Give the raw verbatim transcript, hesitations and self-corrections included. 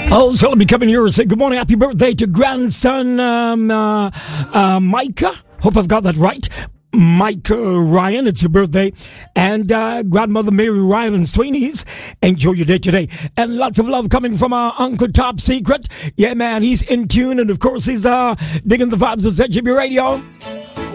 Oh, so let me come in here and say good morning, happy birthday to grandson um, uh, uh, Micah. Hope I've got that right. Mike uh, Ryan, it's your birthday. And uh, grandmother Mary Ryan and Sweeney's. Enjoy your day today. And lots of love coming from our Uncle Top Secret. Yeah, man, he's in tune. And of course, he's uh, digging the vibes of Z G B Radio.